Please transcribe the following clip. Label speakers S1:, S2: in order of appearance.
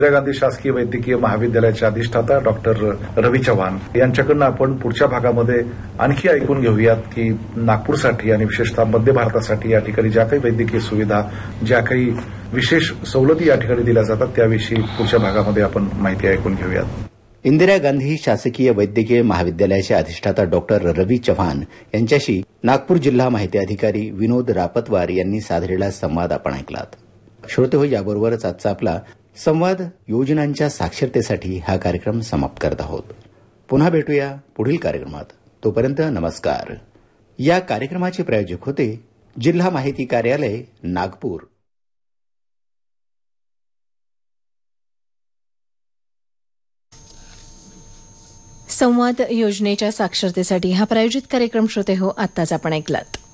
S1: इंदिरा गांधी शासकीय वैद्यकीय महाविद्यालयाचे अधिष्ठाता डॉक्टर रवी चव्हाण यांच्याकडून आपण पुढच्या भागामध्ये आणखी ऐकून घेऊयात की नागपूरसाठी आणि विशेषतः मध्य भारतासाठी या ठिकाणी ज्या काही वैद्यकीय सुविधा, ज्या काही विशेष सवलती या ठिकाणी दिल्या जातात त्याविषयी पुढच्या भागामध्ये आपण माहिती ऐकून घेऊयात.
S2: इंदिरा गांधी शासकीय वैद्यकीय महाविद्यालयाचे अधिष्ठाता डॉक्टर रवी चव्हाण यांच्याशी नागपूर जिल्हा माहिती अधिकारी विनोद रापतवार यांनी साधलेला संवाद आपण ऐकलात. श्रोतेहो, याबरोबरच आजचा आपला संवाद योजनांच्या साक्षरतेसाठी हा कार्यक्रम समाप्त करत आहोत. पुन्हा भेटूया पुढील कार्यक्रमात. तोपर्यंत नमस्कार. या कार्यक्रमाचे प्रायोजक होते जिल्हा माहिती कार्यालय नागपूर.
S3: संवाद योजनेच्या साक्षरतेसाठी हा प्रायोजित कार्यक्रम श्रोते हो आत्ताच आपण ऐकलात.